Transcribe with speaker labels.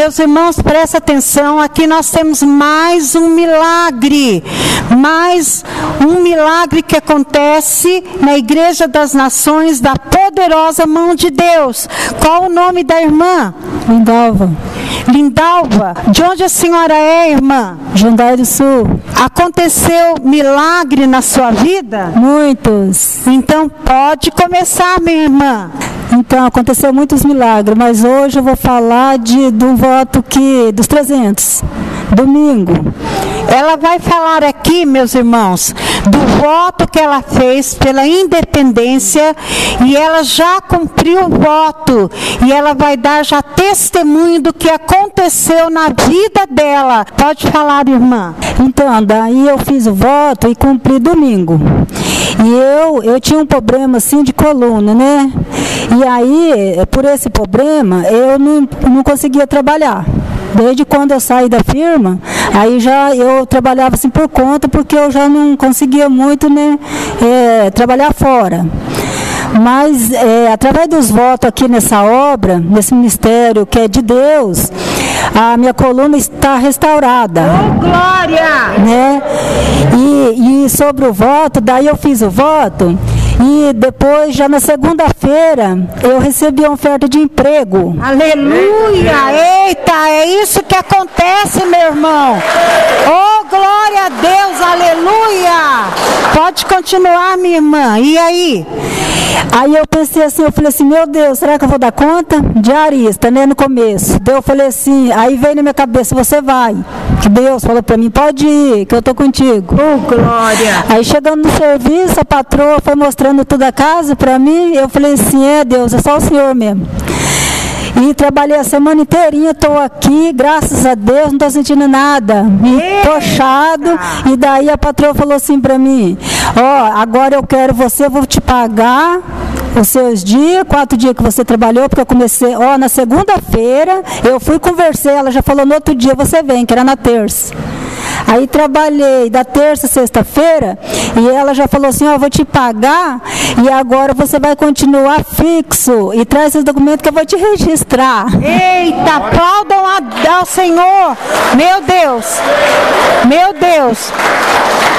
Speaker 1: Meus irmãos, presta atenção, aqui nós temos mais um milagre que acontece na Igreja das Nações, da poderosa mão de Deus. Qual o nome da irmã?
Speaker 2: Lindalva.
Speaker 1: Lindalva, de onde a senhora é, irmã?
Speaker 2: Jundiaí do Sul.
Speaker 1: Aconteceu milagre na sua vida?
Speaker 2: Muitos.
Speaker 1: Então pode começar, minha irmã.
Speaker 2: Então, aconteceu muitos milagres, mas hoje eu vou falar do voto dos 300, domingo.
Speaker 1: Ela vai falar aqui, meus irmãos, do voto que ela fez pela independência, e ela já cumpriu o voto, e ela vai dar já testemunho do que aconteceu na vida dela. Pode falar, irmã.
Speaker 2: Então, daí eu fiz o voto e cumpri domingo. E eu tinha um problema assim de coluna, né? E aí, por esse problema, eu não conseguia trabalhar. Desde quando eu saí da firma, aí eu trabalhava assim por conta, porque eu já não conseguia muito, né, trabalhar fora. Mas, através dos votos aqui nessa obra, nesse ministério que é de Deus, a minha coluna está restaurada.
Speaker 1: Oh, glória!
Speaker 2: Né? E sobre o voto, daí eu fiz o voto, e depois, já na segunda-feira, eu recebi a oferta de emprego.
Speaker 1: Aleluia! Eita, é isso que acontece, meu irmão. Oh, glória a Deus, aleluia! Pode continuar, minha irmã. E aí?
Speaker 2: Aí eu pensei assim, eu falei assim, meu Deus, será que eu vou dar conta? Diarista, né, no começo. Daí eu falei assim, aí veio na minha cabeça, você vai. Que Deus falou para mim, pode ir, que eu tô contigo.
Speaker 1: Oh, glória!
Speaker 2: Aí chegando no serviço, a patroa foi mostrando toda a casa para mim, eu falei assim, Deus, é só o Senhor mesmo. E trabalhei a semana inteirinha, estou aqui, graças a Deus, não estou sentindo nada, tochado. E daí a patroa falou assim para mim, agora eu quero você, vou te pagar os seus dias, 4 dias que você trabalhou, porque eu comecei, na segunda-feira, eu fui conversei, ela já falou no outro dia, você vem, que era na terça. Aí trabalhei da terça a sexta-feira, e ela já falou assim, vou te pagar, e agora você vai continuar fixo, e traz esses documentos que eu vou te registrar.
Speaker 1: Eita, aplaudam ao Senhor. Meu Deus, meu Deus.